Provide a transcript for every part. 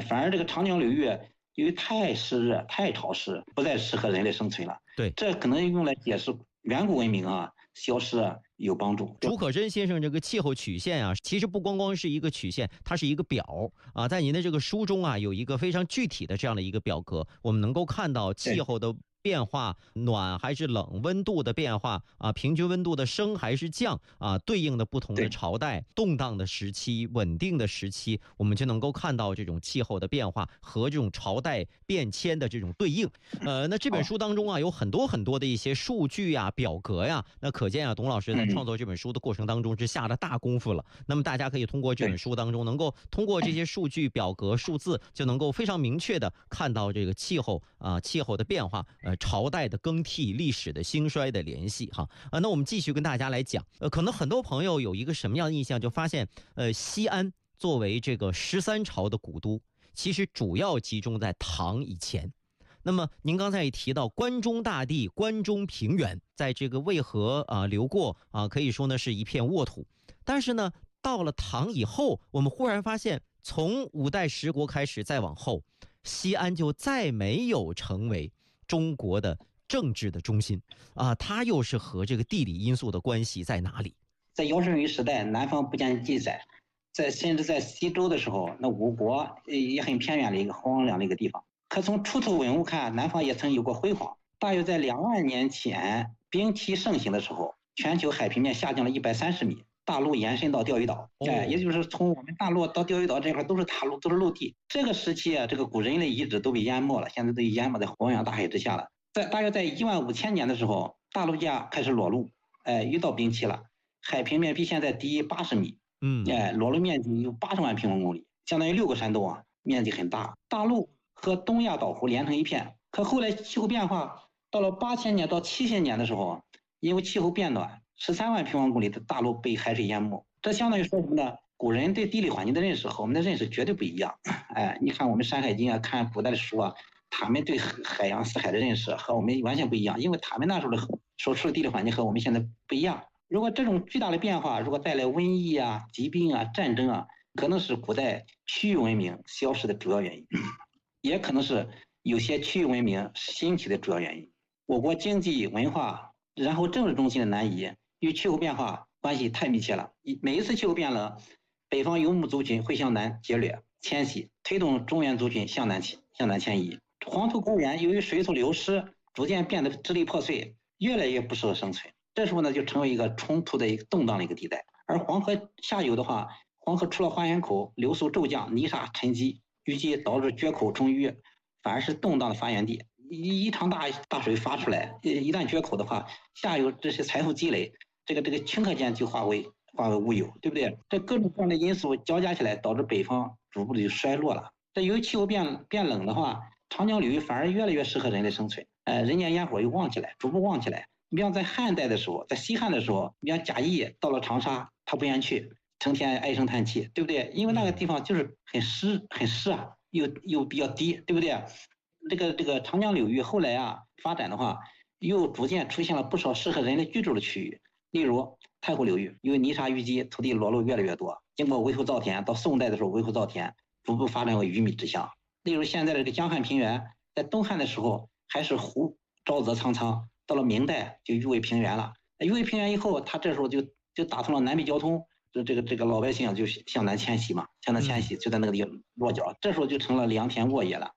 反而这个长江流域由于太湿热、太潮湿，不再适合人类生存了。 对， 这可能用来解释远古文明消失有帮助。 竺可桢先生这个气候曲线其实不光光是一个曲线，它是一个表在您的这个书中有一个非常具体的这样的一个表格，我们能够看到气候的变化，暖还是冷，温度的变化平均温度的升还是降对应的不同的朝代，动荡的时期、稳定的时期，我们就能够看到这种气候的变化和这种朝代变迁的这种对应。那这本书当中有很多很多的一些数据表格那可见董老师在创作这本书的过程当中是下了大功夫了。那么大家可以通过这本书当中，能够通过这些数据、表格、数字，就能够非常明确的看到这个气候的变化。朝代的更替、历史的兴衰的联系那我们继续跟大家来讲。可能很多朋友有一个什么样的印象，就发现西安作为这个13朝的古都，其实主要集中在唐以前。那么您刚才也提到关中大地、关中平原，在这个渭河流过可以说呢是一片沃土。但是呢，到了唐以后，我们忽然发现，从五代十国开始再往后，西安就再没有成为中国的政治的中心它又是和这个地理因素的关系在哪里？ 在尧舜禹时代，南方不见记载，甚至在西周的时候，那吴国也很偏远的一个荒凉的一个地方。可从出土文物看，南方也曾有过辉煌。大约在2万年前，冰期盛行的时候，全球海平面下降了130米，大陆延伸到钓鱼岛，也就是从我们大陆到钓鱼岛这块都是大陆，都是陆地。这个时期这个古人类遗址都被淹没了，现在都淹没在汪洋大海之下了。大约在15000年的时候，大陆架开始裸露，遇到冰期了，海平面比现在低80米，裸露面积有80万平方公里，相当于6个山东面积很大。大陆和东亚岛湖连成一片。可后来气候变化，到了8000年到7000年的时候，因为气候变暖，13万平方公里的大陆被海水淹没。这相当于说什么呢？古人对地理环境的认识和我们的认识绝对不一样。你看我们《山海经》看古代的书他们对海洋四海的认识和我们完全不一样，因为他们那时候的所处的地理环境和我们现在不一样。如果这种巨大的变化如果带来瘟疫疾病战争可能是古代区域文明消失的主要原因，也可能是有些区域文明兴起的主要原因。我国经济文化然后政治中心的南移与气候变化关系太密切了。每一次气候变冷，北方游牧族群会向南劫掠迁徙，推动中原族群向南迁移。黄土高原由于水土流失，逐渐变得支离破碎，越来越不适合生存。这时候呢，就成为一个冲突的一个动荡的一个地带。而黄河下游的话，黄河除了花园口流速骤降，泥沙沉积，预计导致决口充淤，反而是动荡的发源地。一场大水发出来，一旦决口的话，下游这些财富积累，这个顷刻间就化为乌有，对不对？这各种各样的因素交加起来，导致北方逐步的就衰落了。这由于气候变冷的话，长江流域反而越来越适合人类生存，人间烟火又旺起来，逐步旺起来。你比方在汉代的时候，在西汉的时候，你像贾谊到了长沙，他不愿去，成天唉声叹气，对不对？因为那个地方就是很湿又比较低，对不对？这个长江流域后来发展的话，又逐渐出现了不少适合人类居住的区域。例如太湖流域，因为泥沙淤积，土地裸露越来越多，经过围湖造田，到宋代的时候围湖造田逐步发展为鱼米之乡。例如现在的这个江汉平原，在东汉的时候还是湖沼泽苍苍，到了明代就誉为平原了。誉为平原以后，他这时候就打通了南北交通，这个老百姓就向南迁徙嘛，向南迁徙就在那个地方落脚，这时候就成了良田沃野了。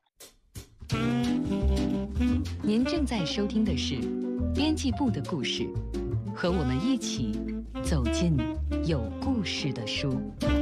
您正在收听的是编辑部的故事，和我们一起走进有故事的书。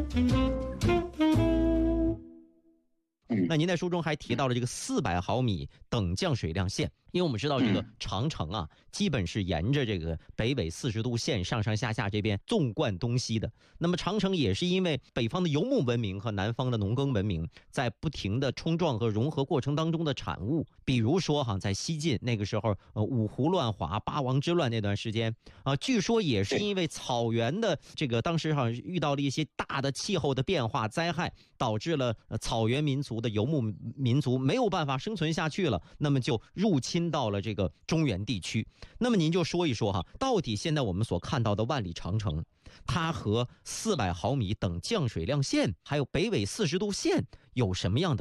那您在书中还提到了这个400毫米等降水量线，因为我们知道这个长城基本是沿着这个北纬40度线上上下下这边纵贯东西的。那么长城也是因为北方的游牧文明和南方的农耕文明在不停的冲撞和融合过程当中的产物。比如说在西晋那个时候五胡乱华、八王之乱那段时间据说也是因为草原的这个当时遇到了一些大的气候的变化灾害，导致了草原民族的游牧民族没有办法生存下去了，那么就入侵到了这个中原地区。那么您就说一说到底现在我们所看到的万里长城，它和400毫米等降水量线还有北纬40度线有什么样的